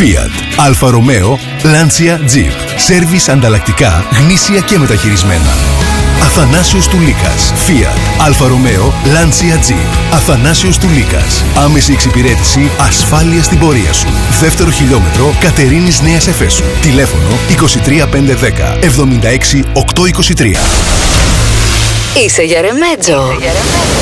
Fiat, Αλφα Ρωμαίο, Lancia Jeep. Σέρβις ανταλλακτικά, γνήσια και μεταχειρισμένα. Αθανάσιος Τουλίκας. Fiat, Αλφα Ρωμαίο, Lancia Jeep. Αθανάσιος Τουλίκας. Άμεση εξυπηρέτηση, ασφάλεια στην πορεία σου. Δεύτερο χιλιόμετρο, Κατερίνης Νέας Εφέσου. Τηλέφωνο 23510 76 823. Είσαι για ρεμέτζο.